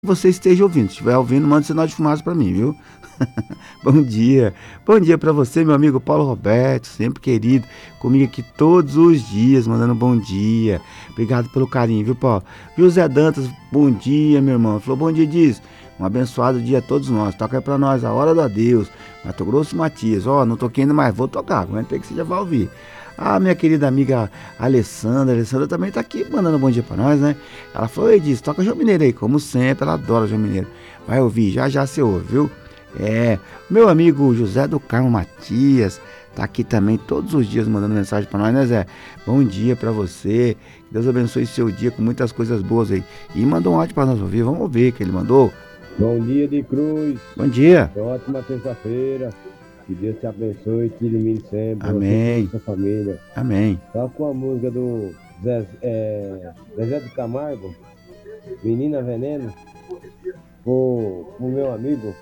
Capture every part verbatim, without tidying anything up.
você esteja ouvindo. Se estiver ouvindo, manda sinal de fumaça para mim, viu? Bom dia. Bom dia para você, meu amigo Paulo Roberto, sempre querido, comigo aqui todos os dias, mandando bom dia. Obrigado pelo carinho, viu, Paulo? José Dantas, bom dia, meu irmão. Falou, bom dia, diz. Um abençoado dia a todos nós. Toca aí pra nós, a hora da Deus. Mato Grosso Matias. Ó, oh, não toquei ainda, mas vou tocar. Aguenta aí que você já vai ouvir. Ah, minha querida amiga Alessandra. Alessandra também tá aqui mandando um bom dia pra nós, né? Ela falou, Edis, toca João Mineiro aí. Como sempre, ela adora João Mineiro. Vai ouvir, já já você ouve, viu? É, meu amigo José do Carmo Matias tá aqui também todos os dias mandando mensagem pra nós, né, Zé? Bom dia pra você. Que Deus abençoe seu dia com muitas coisas boas aí. E mandou um áudio pra nós ouvir. Vamos ouvir o que ele mandou. Bom dia de Cruz. Bom dia. Ótima terça-feira. Que Deus te abençoe e te ilumine sempre. Amém. Você e sua família. Amém. Só com a música do Zé, é, Zezé do Camargo, Menina Veneno, o, o meu amigo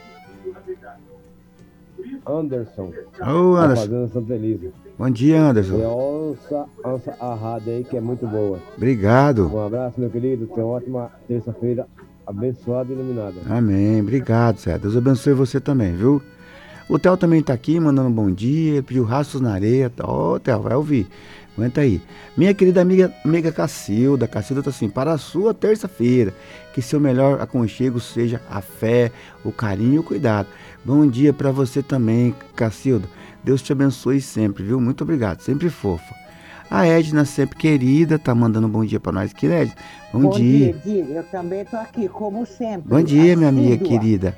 Anderson. Ô, Anderson. Tá fazendo Santa Elisa. Bom dia, Anderson. E ouça, ouça a rádio aí que é muito boa. Obrigado. Um abraço, meu querido. Tenha uma ótima terça-feira abençoada e iluminada. Amém. Obrigado, Zé. Deus abençoe você também, viu? O Theo também tá aqui mandando um bom dia, pediu rastros na areia. Ó, oh, Theo, vai ouvir. Aguenta aí. Minha querida amiga, amiga Cacilda. Cacilda tá assim, para a sua terça-feira, que seu melhor aconchego seja a fé, o carinho e o cuidado. Bom dia para você também, Cacilda. Deus te abençoe sempre, viu? Muito obrigado, sempre fofa. A Edna, sempre querida, tá mandando um bom dia para nós aqui, Edna. Bom, bom dia. Bom dia, eu também tô aqui, como sempre. Bom dia, assídua. Minha amiga querida.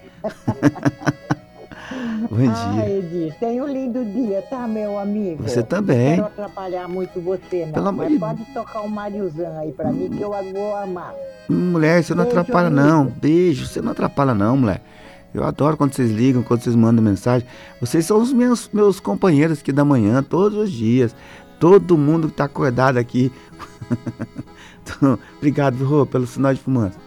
Bom ah, dia. Edi, tenha um lindo dia, tá, meu amigo? Você também. Não quero atrapalhar muito você, não. Pelo mas amor... pode tocar um Mariozão aí pra mim que eu vou amar. Mulher, você não Beijo, atrapalha amigo. não. Beijo, você não atrapalha não, mulher. Eu adoro quando vocês ligam, quando vocês mandam mensagem. Vocês são os meus, meus companheiros aqui da manhã, todos os dias. Todo mundo que tá acordado aqui. Então, obrigado, Rô, pelo sinal de fumaça.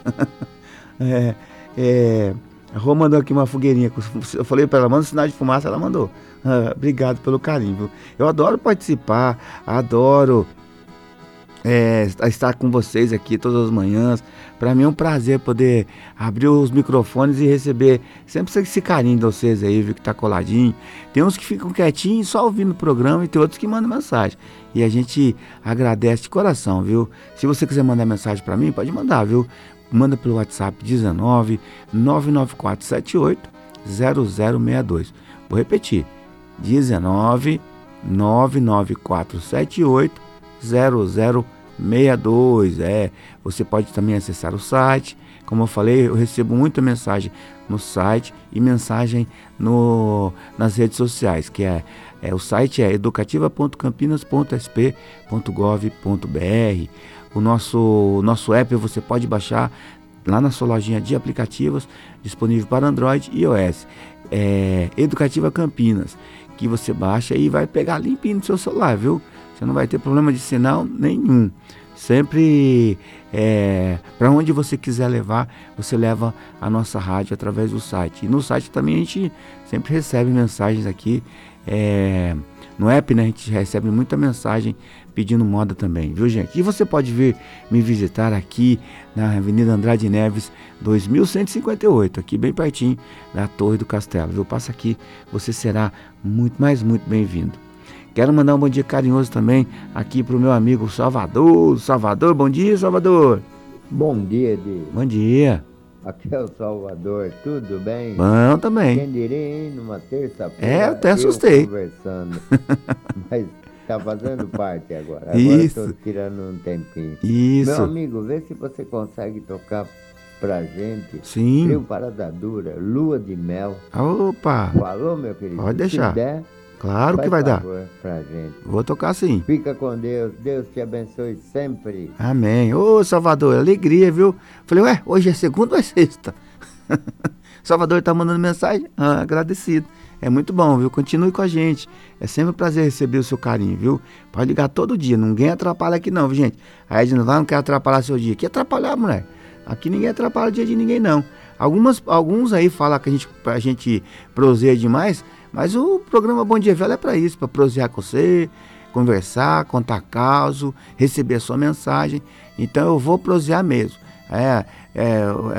é, é, a Rô mandou aqui uma fogueirinha. Eu falei para ela, manda um sinal de fumaça, ela mandou. Ah, obrigado pelo carinho, viu? Eu adoro participar, adoro é, estar com vocês aqui todas as manhãs. Para mim é um prazer poder abrir os microfones e receber sempre esse carinho de vocês aí, viu, que tá coladinho. Tem uns que ficam quietinhos só ouvindo o programa e tem outros que mandam mensagem. E a gente agradece de coração, viu? Se você quiser mandar mensagem para mim, pode mandar, viu? Manda pelo WhatsApp dezenove, nove nove quatro sete oito, zero zero seis dois. Vou repetir, dezenove, nove nove quatro sete oito, zero zero seis dois. É, você pode também acessar o site. Como eu falei, eu recebo muita mensagem no site e mensagem no, nas redes sociais, que é, é o site é educativa ponto campinas ponto s p ponto gov ponto b r. O nosso, nosso app você pode baixar lá na sua lojinha de aplicativos, disponível para Android e iOS. É Educativa Campinas, que você baixa e vai pegar limpinho no seu celular, viu? Você não vai ter problema de sinal nenhum. Sempre é, para onde você quiser levar, você leva a nossa rádio através do site. E no site também a gente sempre recebe mensagens aqui. É, no app, né, a gente recebe muita mensagem pedindo moda também, viu, gente? E você pode vir me visitar aqui na Avenida Andrade Neves, dois mil cento e cinquenta e oito, aqui bem pertinho da Torre do Castelo, viu? Passa aqui, você será muito, mais muito bem-vindo. Quero mandar um bom dia carinhoso também aqui pro meu amigo Salvador. Salvador, bom dia, Salvador. Bom dia, Di. Bom dia. Aqui é o Salvador, tudo bem? Bom também. Quem diria, hein, numa terça-feira. É, eu até assustei. Eu conversando. Mas tá fazendo parte agora. Agora Isso. Tô tirando um tempinho. Isso. Meu amigo, vê se você consegue tocar pra gente. Sim. Trio Parada Dura, Lua de Mel. Opa. Falou, meu querido? Pode deixar. Se der, claro que vai dar. Pra gente. Vou tocar sim. Fica com Deus. Deus te abençoe sempre. Amém. Ô, Salvador, alegria, viu? Falei, ué, hoje é segunda ou é sexta? Salvador tá mandando mensagem? Ah, agradecido. É muito bom, viu? Continue com a gente. É sempre um prazer receber o seu carinho, viu? Pode ligar todo dia. Ninguém atrapalha aqui não, viu, gente? A Edna lá não quer atrapalhar seu dia. Que atrapalhar, mulher? Aqui ninguém atrapalha o dia de ninguém, não. Algumas, alguns aí falam que a gente, a gente proseia demais, mas o programa Bom Dia Velho é para isso, para prosear com você, conversar, contar caso, receber a sua mensagem. Então eu vou prosear mesmo. É, é,